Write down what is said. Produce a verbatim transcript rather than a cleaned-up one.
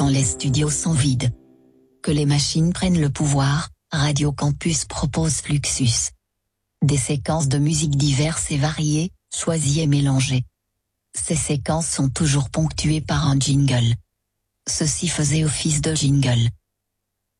quand les studios sont vides. Que les machines prennent le pouvoir, Radio Campus propose Fluxus. Des séquences de musique diverses et variées, choisies et mélangées. Ces séquences sont toujours ponctuées par un jingle. Ceci faisait office de jingle.